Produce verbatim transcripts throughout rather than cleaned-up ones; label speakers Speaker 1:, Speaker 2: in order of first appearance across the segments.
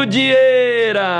Speaker 1: Judieira!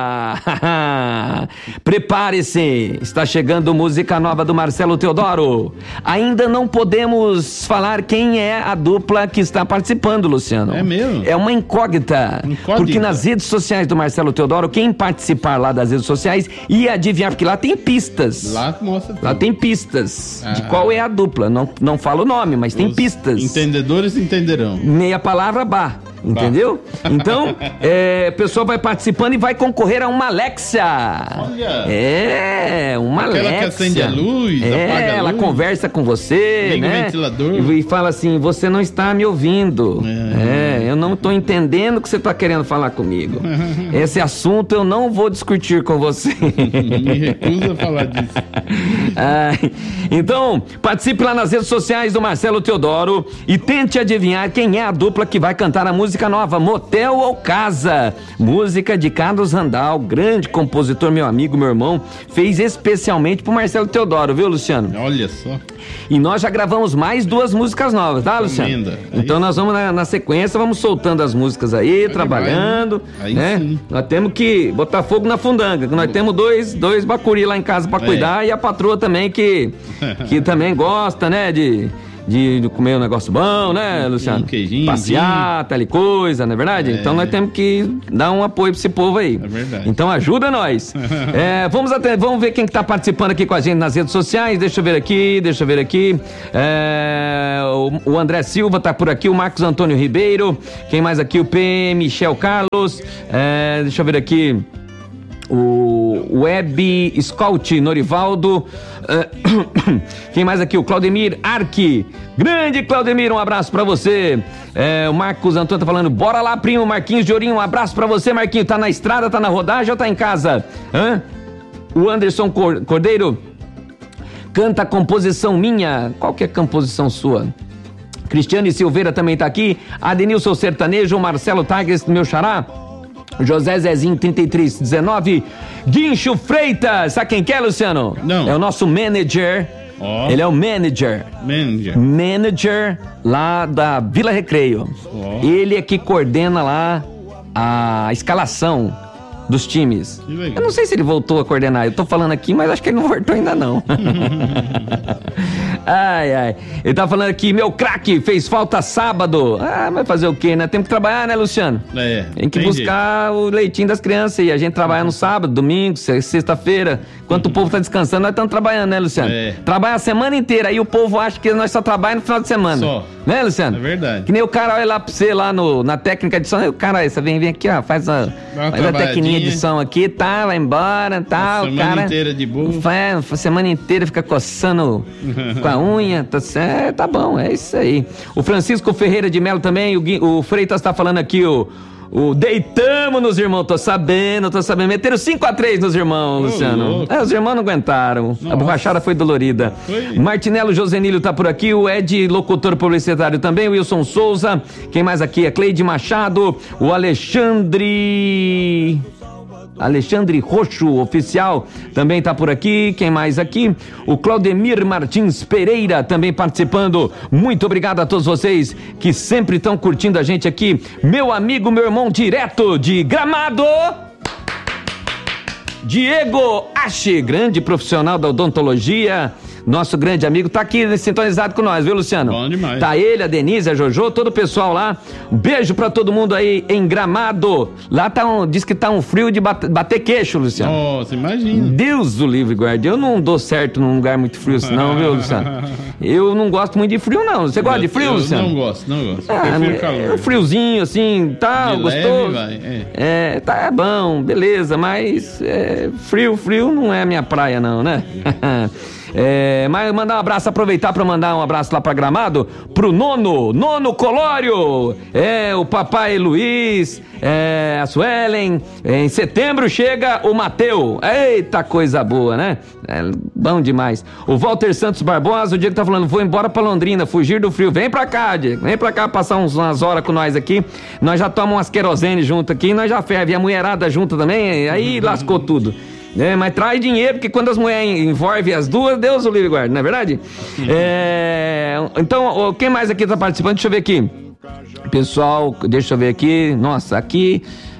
Speaker 1: Prepare-se, está chegando música nova do Marcelo Teodoro. Ainda não podemos falar quem é a dupla que está participando, Luciano.
Speaker 2: É mesmo?
Speaker 1: É uma incógnita, incógnita. Porque nas redes sociais do Marcelo Teodoro, quem participar lá das redes sociais e adivinhar, porque lá tem pistas.
Speaker 2: Lá mostra tudo.
Speaker 1: Lá tem pistas
Speaker 2: ah.
Speaker 1: de qual é a dupla. Não, não falo o nome, mas tem
Speaker 2: Os
Speaker 1: pistas.
Speaker 2: Entendedores entenderão.
Speaker 1: Meia palavra, bah. Entendeu? Então, é, a pessoa vai participando e vai concorrer a uma Alexa.
Speaker 2: Olha.
Speaker 1: É, uma
Speaker 2: Aquela
Speaker 1: Alexa.
Speaker 2: que acende a luz,
Speaker 1: é,
Speaker 2: apaga a
Speaker 1: ela
Speaker 2: luz.
Speaker 1: Conversa com você,
Speaker 2: Liga
Speaker 1: né?
Speaker 2: o ventilador.
Speaker 1: E, e fala assim, você não está me ouvindo. É, é eu não estou entendendo o que você está querendo falar comigo. Esse assunto eu não vou discutir com você.
Speaker 2: Me recuso a falar disso.
Speaker 1: Ai, então, participe lá nas redes sociais do Marcelo Teodoro e tente adivinhar quem é a dupla que vai cantar a música Música nova, Motel ou Casa, música de Carlos Randal, grande compositor, meu amigo, meu irmão, fez especialmente pro Marcelo Teodoro, viu, Luciano?
Speaker 2: Olha só.
Speaker 1: E nós já gravamos mais duas músicas novas, tá, Luciano?
Speaker 2: Linda.
Speaker 1: Então nós vamos na, na sequência, vamos soltando as músicas aí,
Speaker 2: Vai
Speaker 1: trabalhando,
Speaker 2: aí
Speaker 1: né?
Speaker 2: Sim.
Speaker 1: Nós temos que botar fogo na fundanga, que nós temos dois, dois bacuri lá em casa pra cuidar, é. E a patroa também que, que também gosta, né, de... De, de comer um negócio bom, né, Luciano?
Speaker 2: Um queijinho.
Speaker 1: Passear, tal e coisa, não é verdade? É. Então nós temos que dar um apoio pra esse povo aí.
Speaker 2: É verdade.
Speaker 1: Então ajuda nós. é, vamos, até, vamos ver quem que tá participando aqui com a gente nas redes sociais. Deixa eu ver aqui, deixa eu ver aqui. É, o, o André Silva tá por aqui, o Marcos Antônio Ribeiro. Quem mais aqui? O P. Michel Carlos. É, deixa eu ver aqui. O Web Scout Norivaldo. Uh, quem mais aqui? O Claudemir Arque. Grande Claudemir, um abraço pra você. É, o Marcos Antônio tá falando, bora lá, primo. Marquinhos de Ourinho, um abraço pra você, Marquinhos. Tá na estrada, tá na rodagem ou tá em casa? Hã? O Anderson Cordeiro canta Composição Minha. Qual que é a composição sua? Cristiane Silveira também tá aqui. Adenilson Sertanejo, Marcelo Tigres, meu xará. José Zezinho, trinta e três dezenove. Guincho Freitas, sabe quem que é, Luciano?
Speaker 2: Não.
Speaker 1: É o nosso manager. Oh. Ele é o manager.
Speaker 2: Manager.
Speaker 1: Manager lá da Vila Recreio. Oh. Ele é que coordena lá a escalação dos times. Eu não sei se ele voltou a coordenar, eu tô falando aqui, mas acho que ele não voltou ainda não. Ai, ai. Ele tá falando aqui, meu craque, fez falta sábado. Ah, mas fazer o quê, né? Temos que trabalhar, né, Luciano?
Speaker 2: É.
Speaker 1: Tem que
Speaker 2: entendi.
Speaker 1: buscar o leitinho das crianças e a gente trabalha no sábado, domingo, sexta-feira. Enquanto o povo tá descansando, nós estamos trabalhando, né, Luciano?
Speaker 2: É.
Speaker 1: Trabalha a semana inteira, aí o povo acha que nós só trabalhamos no final de semana.
Speaker 2: Só.
Speaker 1: Né, Luciano?
Speaker 2: É verdade.
Speaker 1: Que nem o cara olha lá pra você, lá no, na técnica de som, o cara, você vem, vem aqui, ó, faz a, faz a tecninha de som aqui, tá, vai embora, tá, o
Speaker 2: semana
Speaker 1: cara...
Speaker 2: inteira de boa.
Speaker 1: Faz, a semana inteira fica coçando com a unha, tá certo, tá bom, é isso aí. O Francisco Ferreira de Melo também, o, Gui, o Freitas tá falando aqui, o... O deitamos nos irmãos, tô sabendo, tô sabendo. Meteram cinco a três nos irmãos, oh, Luciano. É, os irmãos não aguentaram. Nossa. A borrachada foi dolorida. Foi. Martinelo Josenilho tá por aqui, o Ed, locutor publicitário também, o Wilson Souza. Quem mais aqui? É Cleide Machado, o Alexandre... Alexandre Roxo, oficial, também tá por aqui. Quem mais aqui? O Claudemir Martins Pereira também participando. Muito obrigado a todos vocês que sempre estão curtindo a gente aqui. Meu amigo, meu irmão direto de Gramado, Diego Ache, grande profissional da odontologia. Nosso grande amigo tá aqui sintonizado com nós, viu, Luciano?
Speaker 2: Bom demais.
Speaker 1: Tá ele, a Denise, a Jojo, todo o pessoal lá. Um beijo pra todo mundo aí em Gramado. Lá tá um, diz que tá um frio de bater, bater queixo, Luciano.
Speaker 2: Nossa, imagina.
Speaker 1: Deus do livre guarde. Eu não dou certo num lugar muito frio assim, não, viu, Luciano? Eu não gosto muito de frio, não. Você gosta
Speaker 2: eu,
Speaker 1: de frio,
Speaker 2: eu
Speaker 1: Luciano?
Speaker 2: Não gosto, não gosto.
Speaker 1: Ah,
Speaker 2: prefiro calor.
Speaker 1: É um friozinho, assim, tá,
Speaker 2: de
Speaker 1: gostoso.
Speaker 2: Leve, vai. É.
Speaker 1: É, tá, é bom, beleza, mas é, frio, frio não é a minha praia, não, né? É, mas mandar um abraço, aproveitar para mandar um abraço lá para Gramado, pro Nono, Nono Colório, é, o papai Luiz, é, a Suelen, é, em setembro chega o Mateu, eita coisa boa, né? É, bom demais. O Walter Santos Barbosa, o Diego tá falando, vou embora pra Londrina, fugir do frio, vem pra cá, Diego, vem pra cá passar uns, umas horas com nós aqui, nós já tomamos umas querosene junto aqui, nós já ferve, a mulherada junto também, aí lascou tudo. É, mas traz dinheiro, porque quando as mulheres envolvem as duas, Deus o livre guarda, não é verdade? É, então, quem mais aqui tá participando? Deixa eu ver aqui. Pessoal, deixa eu ver aqui. Nossa, aqui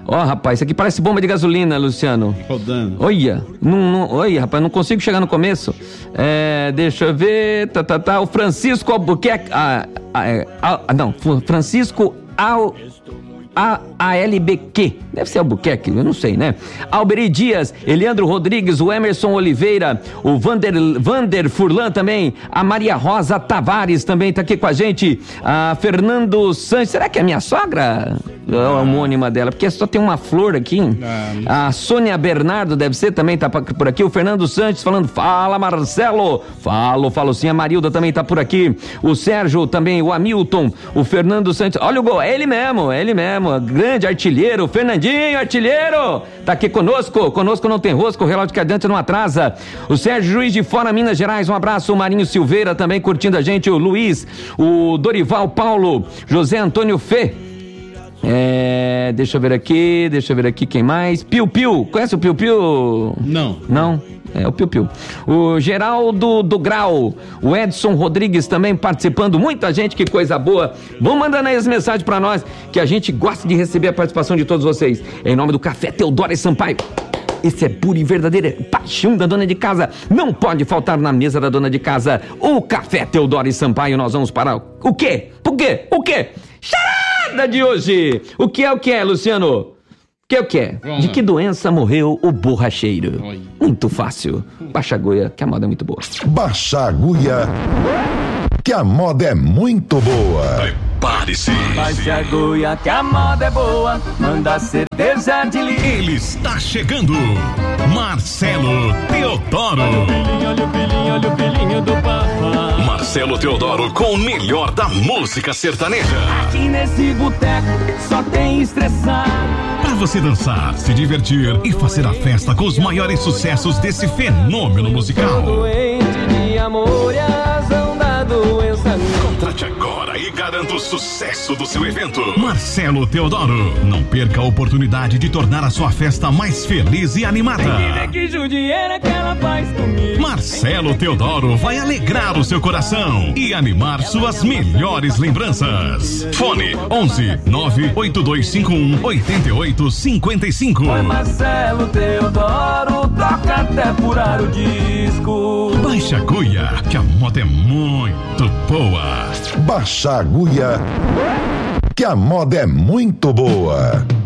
Speaker 1: Ó, rapaz, isso aqui parece bomba de gasolina, Luciano.
Speaker 2: Rodando.
Speaker 1: Olha, não, não, olha, rapaz, não consigo chegar no começo. É, deixa eu ver, tá, tá, tá, o Francisco Albuquerque, ah, ah, ah, não, Francisco Al... A ALBQ, deve ser Albuquerque, eu não sei, né? Alberi Dias, Eliandro Rodrigues, o Emerson Oliveira, o Vander, Vander Furlan também, a Maria Rosa Tavares também tá aqui com a gente, a Fernando Sanches, será que é a minha sogra? A homônima dela, porque só tem uma flor aqui. A Sônia Bernardo deve ser, também tá por aqui, o Fernando Sanches falando, fala Marcelo, falo, falo sim, a Marilda também tá por aqui, o Sérgio também, o Hamilton, o Fernando Sanches, olha o gol, é ele mesmo, é ele mesmo. Grande artilheiro, Fernandinho, artilheiro, tá aqui conosco, conosco não tem rosco, o relógio que adianta não atrasa. O Sérgio Juiz de Fora, Minas Gerais, um abraço. O Marinho Silveira também curtindo a gente, o Luiz, o Dorival Paulo, José Antônio Fê. É, deixa eu ver aqui, deixa eu ver aqui quem mais. Piu Piu, conhece o Piu Piu?
Speaker 2: Não.
Speaker 1: Não? É o Piu Piu. O Geraldo do Grau, o Edson Rodrigues também participando, muita gente, que coisa boa. Vão mandando aí as mensagens pra nós, que a gente gosta de receber a participação de todos vocês. Em nome do Café Teodoro e Sampaio. Esse é pura e verdadeira paixão da dona de casa. Não pode faltar na mesa da dona de casa o Café Teodoro e Sampaio. Nós vamos para o quê? Por quê? O quê? Charada de hoje. O que é o que é, Luciano? O que é o que é?
Speaker 2: Vamos
Speaker 1: de
Speaker 2: lá.
Speaker 1: que doença morreu o borracheiro?
Speaker 2: Oi.
Speaker 1: Muito fácil. Baixa a agulha, que a moda é muito boa.
Speaker 3: Baixa a agulha, que a moda é muito boa.
Speaker 4: Prepare-se.
Speaker 1: Baixa a agulha, que a moda é boa. Manda cerveja de litro.
Speaker 4: Ele está chegando. Marcelo Teodoro.
Speaker 1: Olha o filhinho, olha o filhinho do papai.
Speaker 4: Marcelo Teodoro com o melhor da música sertaneja.
Speaker 1: Aqui nesse boteco só tem estressado.
Speaker 4: Para você dançar, se divertir e fazer a festa com os maiores sucessos desse fenômeno musical.
Speaker 1: Doente de amor e a razão da doença.
Speaker 4: Contrate agora e garanta o sucesso do seu evento. Marcelo Teodoro. Não perca a oportunidade de tornar a sua festa mais feliz e animada.
Speaker 1: Que judieira que ela faz comigo.
Speaker 4: Marcelo Teodoro vai alegrar o seu coração e animar suas melhores lembranças. Fone onze nove oito dois cinco um oito oito cinco cinco.
Speaker 1: Oi, Marcelo Teodoro, toca até furar o disco.
Speaker 4: Baixa a agulha, que a moda é muito boa.
Speaker 3: Baixa a agulha, que a moda é muito boa.